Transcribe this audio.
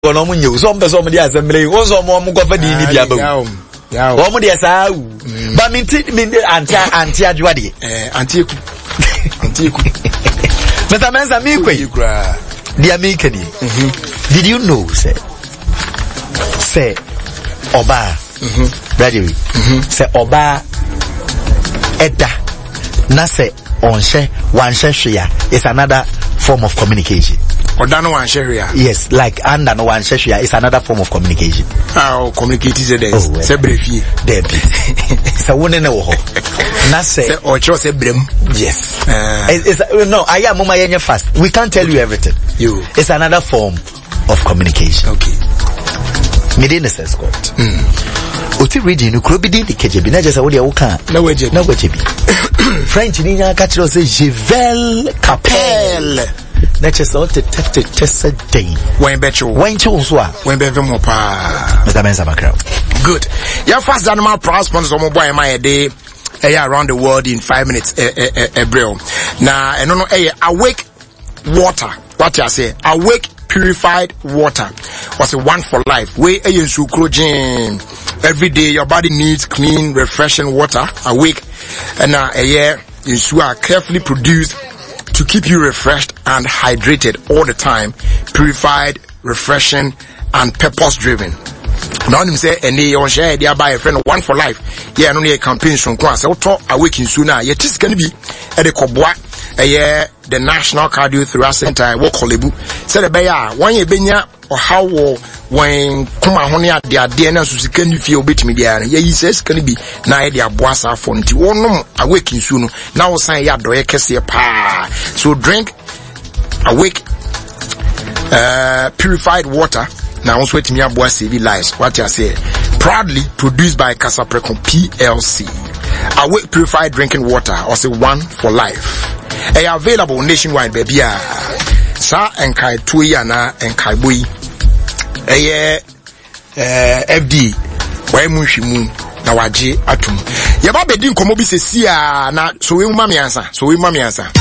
no mu nyu so mbeso mo dia assembly wo so mo go fa di ni bia ba ya wo mo dia sa ba min anti adwa de anti eku Mr. Mensa mi kwe dia mi kani did you know say oba ready say oba eda na say onhye wanhye hwea is another form of communication. Odano wanhye. Yes, like under no wanhye is another form of communication. How communicate is there? Say brefie. Dead. So wone na wo ho. Na say ocho say brem. Yes. It's no, I am mama yenye fast. We can't tell you everything. It's another form of communication. Okay. Medina says Scott. Oti reading no krobi din kejebi na jesa wo dia wo kan na wajebi French ni nya ka kire say je vel capel na chesa o te test day when betcho so a when be mo pa Mr. Mensa Bakra. Good. Your first animal price sponsors on boy my day around the world in 5 minutes April na eno no awake water what you say awake purified water was a one for life way every day your body needs clean refreshing water awake and you are carefully produced to keep you refreshed and hydrated all the time, purified, refreshing and purpose driven. Now him say any on share there by a friend one for life yeah no campaign so awake in sooner yet is going to be at the Kobwa the National Cardiothoracic Center Wokolebu said a one year benya or how when kuma honia dia DNA so can you feel bit me there yeah he says can be na dia boasa for nti wonom awake in soon now sign ya do kese pa so drink awake purified water now also with me aboa CV lives what you say proudly produced by Casaprecon PLC awake purified drinking water also one for life available nationwide baby sa enkai tuya na enkai boy FD why mushimu na waje atum yaba bedi nkomo bi sesi a na so we mama yansa